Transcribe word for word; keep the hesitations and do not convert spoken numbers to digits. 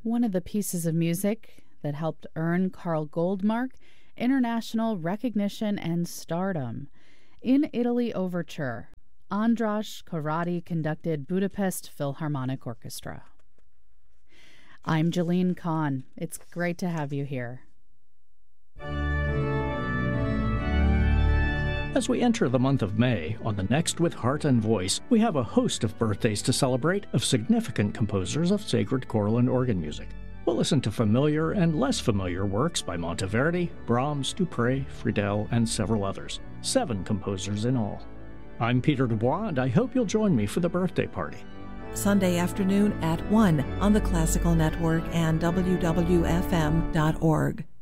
one of the pieces of music that helped earn Carl Goldmark international recognition and stardom. In Italy Overture, Andras Karati conducted Budapest Philharmonic Orchestra. I'm Jalene Kahn. It's great to have you here. As we enter the month of May, on the Next with Heart and Voice, we have a host of birthdays to celebrate of significant composers of sacred choral and organ music. We'll listen to familiar and less familiar works by Monteverdi, Brahms, Dupre, Friedel, and several others. Seven composers in all. I'm Peter Dubois, and I hope you'll join me for the birthday party. Sunday afternoon at one on the Classical Network and W W F M dot org.